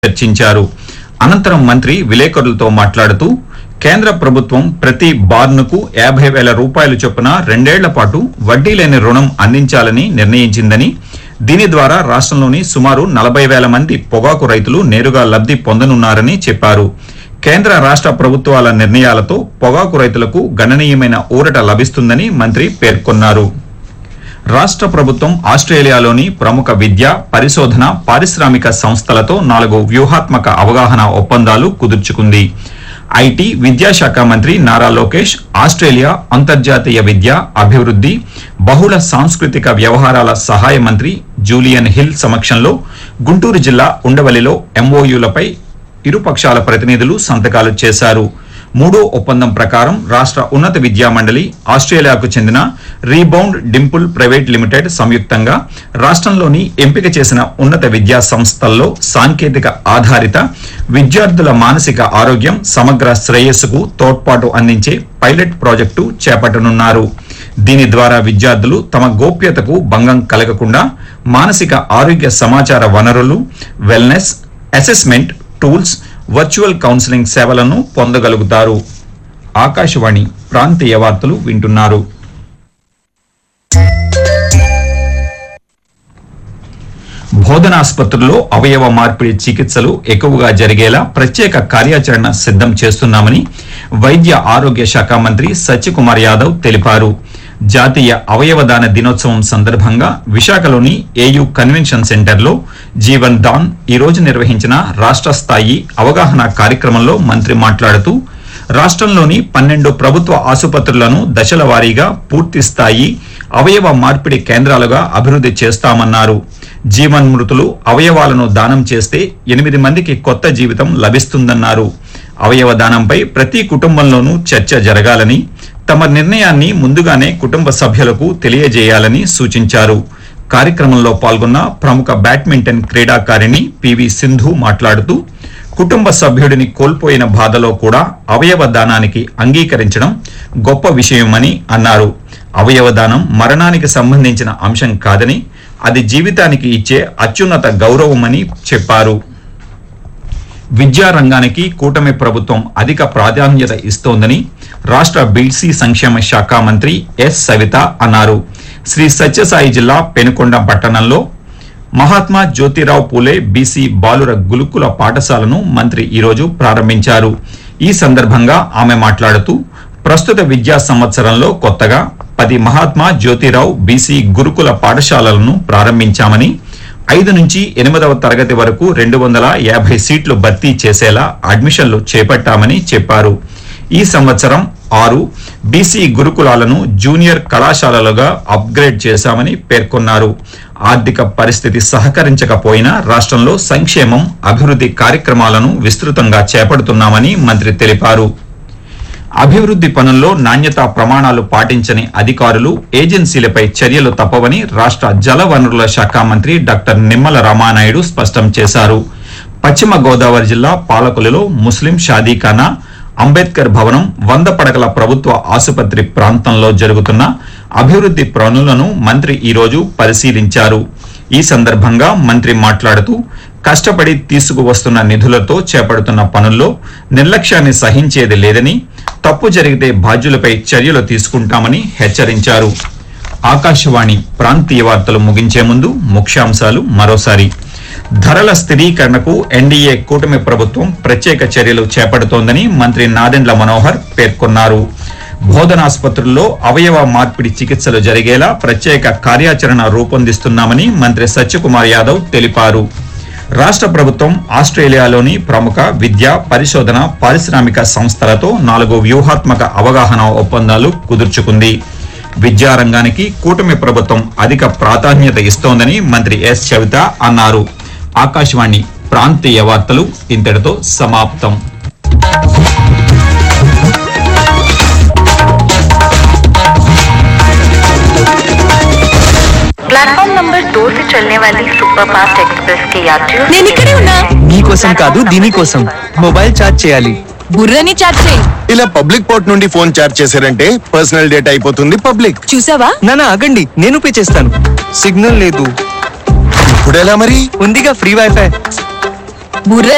చర్చించారు. అనంతరం మంత్రి విలేకరులతో మాట్లాడుతూ కేంద్ర ప్రభుత్వం ప్రతి బార్నుకు 50,000 రూపాయలు చొప్పున 2 ఏళ్ల పాటు వడ్డీ లేని రుణం అందించాలని నిర్ణయించిందని, దీని ద్వారా రాష్ట్రంలోని సుమారు 40,000 మంది పొగాకు రైతులు నేరుగా లబ్ధి పొందనున్నారని చెప్పారు. కేంద్ర రాష్ట్ర ప్రభుత్వాల నిర్ణయాలతో పొగాకు రైతులకు గణనీయమైన ఊరట లభిస్తుందని మంత్రి పేర్కొన్నారు. రాష్ట్ర ప్రభుత్వం ఆస్ట్రేలియాలోని ప్రముఖ విద్య, పరిశోధన, పారిశ్రామిక సంస్థలతో 4 వ్యూహాత్మక అవగాహన ఒప్పందాలు కుదుర్చుకుంది. ఐటీ, విద్యాశాఖ మంత్రి నారా లోకేష్, ఆస్ట్రేలియా అంతర్జాతీయ విద్య, అభివృద్ధి, బహుళ సాంస్కృతిక వ్యవహారాల సహాయ మంత్రి జూలియన్ హిల్ సమక్షంలో గుంటూరు జిల్లా ఉండవల్లిలో ఎంఓయూలపై ఇరుపక్షాల ప్రతినిధులు సంతకాలు చేశారు. 3వ ఒప్పందం ప్రకారం రాష్ట్ర ఉన్నత విద్యా మండలి, ఆస్ట్రేలియాకు చెందిన రీబౌండ్ డింపుల్ ప్రైవేట్ లిమిటెడ్ సంయుక్తంగా రాష్ట్రంలోని ఎంపిక చేసిన ఉన్నత విద్యా సంస్థల్లో సాంకేతిక ఆధారిత విద్యార్థుల మానసిక ఆరోగ్యం, సమగ్ర శ్రేయస్సుకు తోడ్పాటు అందించే పైలట్ ప్రాజెక్టు చేపట్టనున్నారు. దీని ద్వారా విద్యార్థులు తమ గోప్యతకు భంగం కలగకుండా మానసిక ఆరోగ్య సమాచార వనరులు, wellness, assessment tools, virtual counselling సేవలను పొందగలుగుతారు. ఆకాశవాణి ప్రాంతీయ వార్తలు వింటున్నారు. బోధనాసుపత్రుల్లో అవయవ మార్పిడి చికిత్సలు ఎక్కువగా జరిగేలా ప్రత్యేక కార్యాచరణ సిద్ధం చేస్తున్నామని వైద్య ఆరోగ్య శాఖ మంత్రి సత్యకుమార్ యాదవ్ తెలిపారు. జాతీయ అవయవదాన దినోత్సవం సందర్భంగా విశాఖలోని ఏయూ కన్వెన్షన్ సెంటర్లో జీవన్ దాన్ ఈ రోజు నిర్వహించిన రాష్ట్ర స్థాయి అవగాహన కార్యక్రమంలో మంత్రి మాట్లాడుతూ రాష్ట్రంలోని 12 ప్రభుత్వ ఆసుపత్రులను దశల వారీగా పూర్తి స్థాయి అవయవ మార్పిడి కేంద్రాలుగా అభివృద్ధి చేస్తామన్నారు. జీవన్మృతులు అవయవాలను దానం చేస్తే 8 మందికి కొత్త జీవితం లభిస్తుందన్నారు. అవయవ దానంపై ప్రతి కుటుంబంలోనూ చర్చ జరగాలని, తమ నిర్ణయాన్ని ముందుగానే కుటుంబ సభ్యులకు తెలియజేయాలని సూచించారు. కార్యక్రమంలో పాల్గొన్న ప్రముఖ బ్యాడ్మింటన్ క్రీడాకారిణి పివి సింధు మాట్లాడుతూ కుటుంబ సభ్యుడిని కోల్పోయిన బాధలో కూడా అవయవ దానానికి అంగీకరించడం గొప్ప విషయమని అన్నారు. అవయవ దానం మరణానికి సంబంధించిన అంశం కాదని, అది జీవితానికి ఇచ్చే అత్యున్నత గౌరవమని చెప్పారు. విద్యారంగానికి కూటమి ప్రభుత్వం అధిక ప్రాధాన్యత ఇస్తోందని రాష్ట్ర బీసీ సంక్షేమ శాఖ మంత్రి ఎస్ సవిత అన్నారు. శ్రీ సత్యసాయి జిల్లా పెనుకొండ పట్టణంలో మహాత్మా జ్యోతిరావు పూలే బీసీ బాలుర గురుకుల పాఠశాలను మంత్రి ఈరోజు ప్రారంభించారు. ఈ సందర్భంగా ఆమె మాట్లాడుతూ ప్రస్తుత విద్యా సంవత్సరంలో కొత్తగా 10 మహాత్మా జ్యోతిరావు బీసీ గురుకుల పాఠశాలలను ప్రారంభించామని, 5 నుంచి 8వ తరగతి వరకు 250 సీట్లు భర్తీ చేసేలా అడ్మిషన్లు చేపట్టామని చెప్పారు. ఈ సంవత్సరం 6 బీసీ గురుకులాలను జూనియర్ కళాశాలలుగా అప్గ్రేడ్ చేశామని పేర్కొన్నారు. ఆర్థిక పరిస్థితి సహకరించకపోయినా రాష్ట్రంలో సంక్షేమం, అభివృద్ధి కార్యక్రమాలను విస్తృతంగా చేపడుతున్నామని మంత్రి తెలిపారు. అభివృద్ధి పనుల్లో నాణ్యతా ప్రమాణాలు పాటించని అధికారులు, ఏజెన్సీలపై చర్యలు తప్పవని రాష్ట్ర జల వనరుల శాఖ మంత్రి డాక్టర్ నిమ్మల రామానాయుడు స్పష్టం చేశారు. పశ్చిమ గోదావరి జిల్లా పాలకులలో ముస్లిం షాదీఖానా, అంబేద్కర్ భవనం, 100 పడకల ప్రభుత్వ ఆసుపత్రి ప్రాంతంలో జరుగుతున్న అభివృద్ధి పనులను మంత్రి ఈరోజు పరిశీలించారు. ఈ సందర్భంగా మంత్రి మాట్లాడుతూ కష్టపడి తీసుకువస్తున్న నిధులతో చేపడుతున్న పనుల్లో నిర్లక్ష్యాన్ని సహించేది లేదని, తప్పు జరిగితే బాధ్యులపై చర్యలు తీసుకుంటామని హెచ్చరించారు. ఆకాశవాణి ప్రాంతీయ వార్తలు ముగించే ముందు ముఖ్యాంశాలు మరోసారి. ధరల స్థిరీకరణకు ఎన్డీఏ కూటమి ప్రభుత్వం ప్రత్యేక చర్యలు చేపడుతోందని మంత్రి నాదెండ్ల మనోహర్ పేర్కొన్నారు. బోధనాసుపత్రుల్లో అవయవ మార్పిడి చికిత్సలు జరిగేలా ప్రత్యేక కార్యాచరణ రూపొందిస్తున్నామని మంత్రి సత్యకుమార్ యాదవ్ తెలిపారు. రాష్ట్ర ప్రభుత్వం ఆస్ట్రేలియాలోని ప్రముఖ విద్య, పరిశోధన, పారిశ్రామిక సంస్థలతో 4 వ్యూహాత్మక అవగాహన ఒప్పందాలు కుదుర్చుకుంది. విద్యారంగానికి కూటమి ప్రభుత్వం అధిక ప్రాధాన్యత ఇస్తోందని మంత్రి ఎస్ సవిత అన్నారు. ఆకాశవాణి ప్రాంతీయ వార్తలు ఇంతటితో సమాప్తం. प्लेटफॉर्म नंबर 2 से चलने वाली सुपरफास्ट एक्सप्रेस के यात्रियों నేను ఇక్కడే ఉన్నా. నీకోసం కాదు దీనికోసం మొబైల్ ఛార్జ్ చేయాలి. బుర్రని చాట్ చేయి. ఇలా పబ్లిక్ పోర్ట్ నుండి ఫోన్ చార్జ్ చేశారంటే పర్సనల్ డేటా అయిపోతుంది పబ్లిక్. చూసావా? నానా ఆగండి, నేను పే చేస్తాను. సిగ్నల్ లేదు. ఇప్పుడు ఎలా మరి? ఉందిగా ఫ్రీ వైఫై. బుర్ర